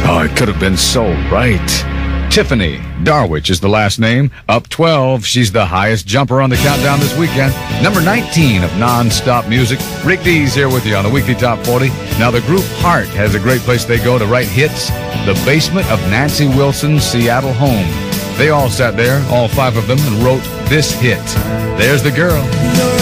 Oh, it could have been so right. Tiffany Darwich is the last name. Up 12. She's the highest jumper on the countdown this weekend. Number 19 of non-stop music. Rick Dees here with you on the Weekly Top 40. Now, the group Heart has a great place they go to write hits. The basement of Nancy Wilson's Seattle home. They all sat there, all 5 of them, and wrote this hit. There's the girl.